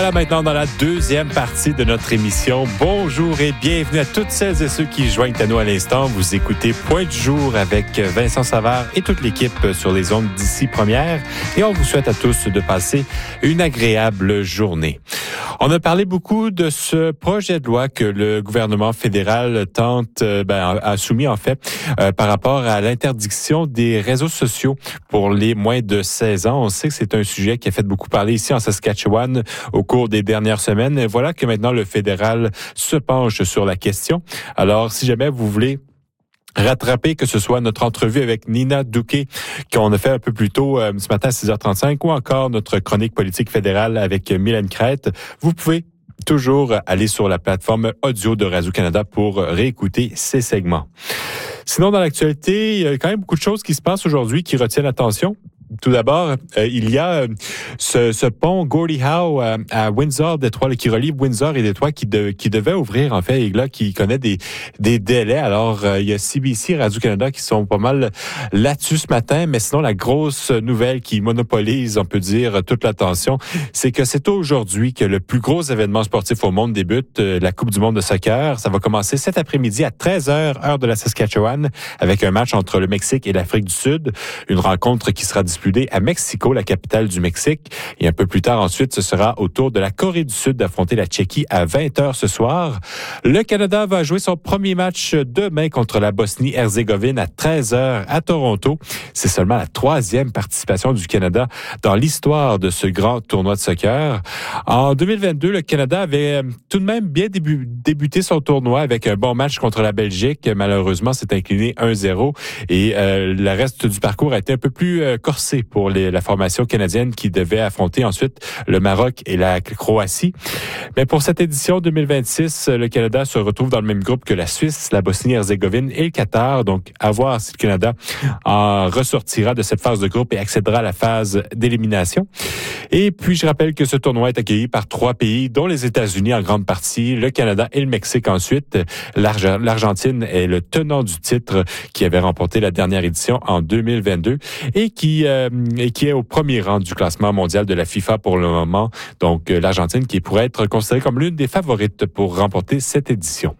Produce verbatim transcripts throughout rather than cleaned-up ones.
Voilà maintenant dans la deuxième partie de notre émission. Bonjour et bienvenue à toutes celles et ceux qui joignent à nous à l'instant. Vous écoutez Point du jour avec Vincent Savard et toute l'équipe sur les ondes d'ici Première. Et on vous souhaite à tous de passer une agréable journée. On a parlé beaucoup de ce projet de loi que le gouvernement fédéral tente, ben, a soumis en fait, euh, par rapport à l'interdiction des réseaux sociaux pour les moins de seize ans. On sait que c'est un sujet qui a fait beaucoup parler ici en Saskatchewan au cours des dernières semaines. Et voilà que maintenant le fédéral se penche sur la question. Alors, si jamais vous voulez rattraper, que ce soit notre entrevue avec Nina Douquet, qu'on a fait un peu plus tôt euh, ce matin à six heures trente-cinq, ou encore notre chronique politique fédérale avec Mylène Crête, vous pouvez toujours aller sur la plateforme audio de Radio-Canada pour réécouter ces segments. Sinon, dans l'actualité, il y a quand même beaucoup de choses qui se passent aujourd'hui qui retiennent l'attention. Tout d'abord, euh, il y a euh, ce, ce pont Gordie Howe à, à Windsor, Détroit, qui relie Windsor et Détroit, qui, de, qui devait ouvrir, en fait, et là, qui connaît des, des délais. Alors, euh, il y a C B C, Radio-Canada qui sont pas mal là-dessus ce matin, mais sinon, la grosse nouvelle qui monopolise, on peut dire, toute l'attention, c'est que c'est aujourd'hui que le plus gros événement sportif au monde débute, euh, la Coupe du monde de soccer. Ça va commencer cet après-midi à treize heures, heure de la Saskatchewan, avec un match entre le Mexique et l'Afrique du Sud. Une rencontre qui sera disputée à Mexico, la capitale du Mexique. Et un peu plus tard, ensuite, ce sera au tour de la Corée du Sud d'affronter la Tchéquie à vingt heures ce soir. Le Canada va jouer son premier match demain contre la Bosnie-Herzégovine à treize heures à Toronto. C'est seulement la troisième participation du Canada dans l'histoire de ce grand tournoi de soccer. En deux mille vingt-deux, le Canada avait tout de même bien débu- débuté son tournoi avec un bon match contre la Belgique. Malheureusement, c'est incliné un zéro et euh, le reste du parcours a été un peu plus euh, corsé pour les, la formation canadienne qui devait affronter ensuite le Maroc et la Croatie. Mais pour cette édition deux mille vingt-six, le Canada se retrouve dans le même groupe que la Suisse, la Bosnie-Herzégovine et le Qatar. Donc, à voir si le Canada en ressortira de cette phase de groupe et accédera à la phase d'élimination. Et puis, je rappelle que ce tournoi est accueilli par trois pays, dont les États-Unis en grande partie, le Canada et le Mexique ensuite. L'Arge- L'Argentine est le tenant du titre qui avait remporté la dernière édition en deux mille vingt-deux et qui euh, et qui est au premier rang du classement mondial de la FIFA pour le moment. Donc, euh, l'Argentine qui pourrait être considérée comme l'une des favorites pour remporter cette édition.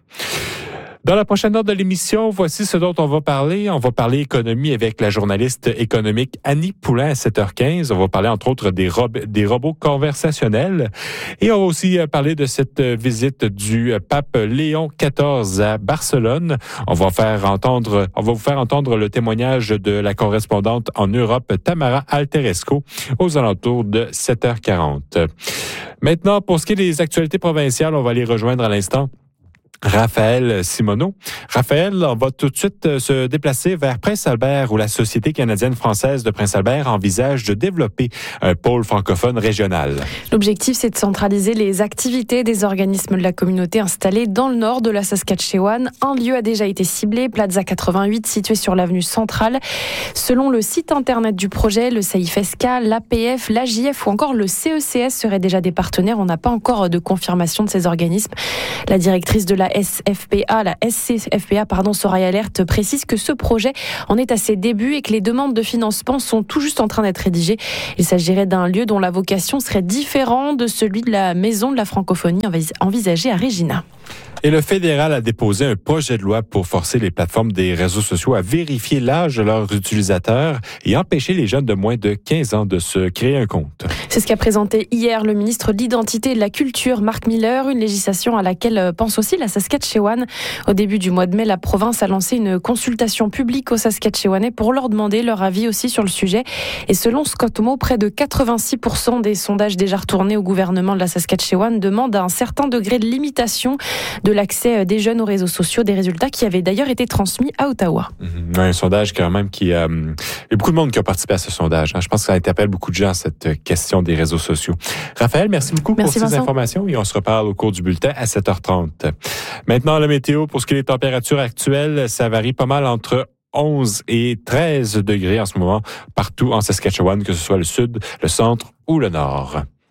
Dans la prochaine heure de l'émission, voici ce dont on va parler. On va parler économie avec la journaliste économique Annie Poulain à sept heures quinze. On va parler entre autres des, rob- des robots conversationnels. Et on va aussi parler de cette visite du pape Léon quatorze à Barcelone. On va faire entendre, on va vous faire entendre le témoignage de la correspondante en Europe, Tamara Alteresco, aux alentours de sept heures quarante. Maintenant, pour ce qui est des actualités provinciales, on va les rejoindre à l'instant Raphaël Simoneau. Raphaël, on va tout de suite se déplacer vers Prince-Albert où la Société canadienne-française de Prince-Albert envisage de développer un pôle francophone régional. L'objectif, c'est de centraliser les activités des organismes de la communauté installés dans le nord de la Saskatchewan. Un lieu a déjà été ciblé, Plaza quatre-vingt-huit, situé sur l'avenue centrale. Selon le site internet du projet, le C I F S K, l'A P F, l'A J F ou encore le C E C S seraient déjà des partenaires. On n'a pas encore de confirmation de ces organismes. La directrice de la S F P A, la S C F P A, pardon, Soraya Alert, précise que ce projet en est à ses débuts et que les demandes de financement sont tout juste en train d'être rédigées. Il s'agirait d'un lieu dont la vocation serait différente de celui de la Maison de la francophonie envisagée à Regina. Et le fédéral a déposé un projet de loi pour forcer les plateformes des réseaux sociaux à vérifier l'âge de leurs utilisateurs et empêcher les jeunes de moins de quinze ans de se créer un compte. C'est ce qu'a présenté hier le ministre de l'Identité et de la Culture, Marc Miller, une législation à laquelle pense aussi la Saskatchewan. Au début du mois de mai, la province a lancé une consultation publique aux Saskatchewanais pour leur demander leur avis aussi sur le sujet. Et selon Scott Moe, près de quatre-vingt-six pour cent des sondages déjà retournés au gouvernement de la Saskatchewan demandent un certain degré de limitation de l'accès des jeunes aux réseaux sociaux, des résultats qui avaient d'ailleurs été transmis à Ottawa. Mmh, un sondage quand même qui... Euh, il y a beaucoup de monde qui a participé à ce sondage. Hein. Je pense que ça interpelle beaucoup de gens, cette question des réseaux sociaux. Raphaël, merci beaucoup merci pour Vincent. Ces informations et on se reparle au cours du bulletin à sept heures trente. Maintenant, la météo, pour ce qui est des températures actuelles, ça varie pas mal entre onze et treize degrés en ce moment, partout en Saskatchewan, que ce soit le sud, le centre ou le nord.